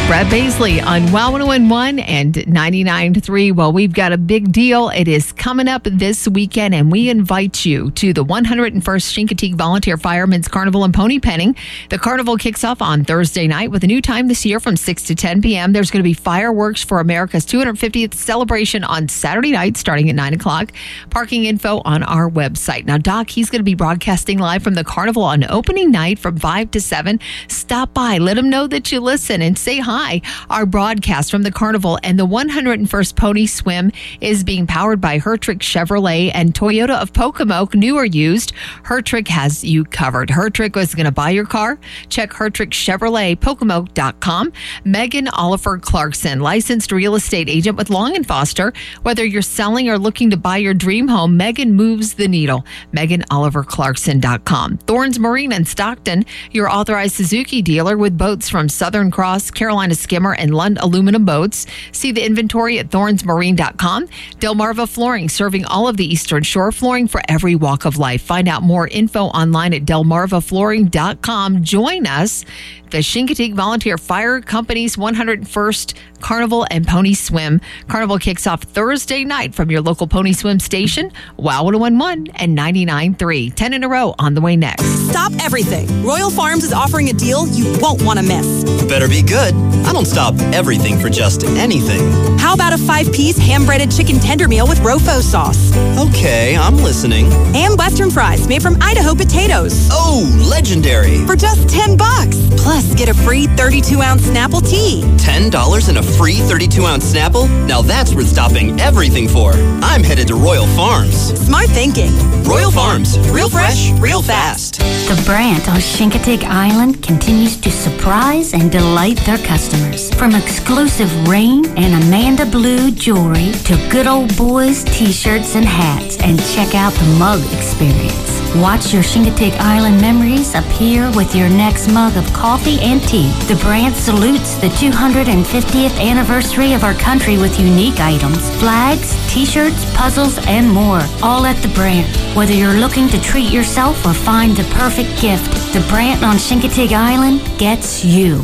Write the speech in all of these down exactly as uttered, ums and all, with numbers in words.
Brett Baisley on Wow one oh one and ninety-nine point three. Well, we've got a big deal. It is coming up this weekend, and we invite you to the one hundred first Chincoteague Volunteer Firemen's Carnival and Pony Penning. The carnival kicks off on Thursday night with a new time this year from six to ten p.m. There's going to be fireworks for America's two hundred fiftieth celebration on Saturday night starting at nine o'clock. Parking info on our website. Now, Doc, he's going to be broadcasting live from the carnival on opening night from five to seven. Stop by. Let him know that you listen and say hi. Our broadcast from the carnival and the one hundred first Pony Swim is being powered by Hertrick Chevrolet and Toyota of Pocomoke, new or used. Hertrick has you covered. Hertrick is going to buy your car. Check Hertrick Chevrolet Pocomoke dot com. Megan Oliver Clarkson, licensed real estate agent with Long and Foster. Whether you're selling or looking to buy your dream home, Megan moves the needle. Megan Oliver Clarkson dot com. Thorns Marine in Stockton, your authorized Suzuki dealer with boats from Southern Cross, Carolina Skimmer, and Lund Aluminum Boats. See the inventory at thorns marine dot com. Delmarva Flooring, serving all of the Eastern Shore, flooring for every walk of life. Find out more info online at delmarva flooring dot com. Join us, the Chincoteague Volunteer Fire Company's one hundred first Carnival and Pony Swim. Carnival kicks off Thursday night from your local Pony Swim station, Wow one oh one and ninety-nine point three. ten in a row on the way next. Stop everything. Royal Farms is offering a deal you won't want to miss. Better be good. I don't stop everything for just anything. How about a five-piece ham-breaded chicken tender meal with Rofo sauce? Okay, I'm listening. And Western fries made from Idaho potatoes. Oh, legendary. For just ten bucks. Plus, get a free thirty-two ounce Snapple tea. ten dollars and a free thirty-two ounce Snapple? Now that's worth stopping everything for. I'm headed to Royal Farms. Smart thinking. Royal Farms. Real fresh, real fast. The Brandt on Chincoteague Island continues to surprise and delight their customers. From exclusive Rain and Amanda Blue jewelry to good old boys t-shirts and hats, and check out the mug experience. Watch your Chincoteague Island memories appear with your next mug of coffee and tea. The Brandt salutes the two hundred fiftieth anniversary of our country with unique items, flags, t-shirts, puzzles, and more. All at the Brandt. Whether you're looking to treat yourself or find the perfect gift, the Brandt on Chincoteague Island gets you.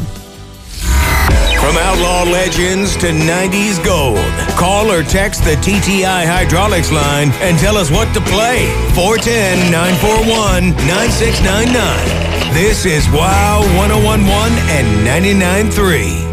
From outlaw legends to nineties gold, call or text the T T I Hydraulics line and tell us what to play. four one zero, nine four one, nine six nine nine. This is Wow one oh one and ninety-nine point three.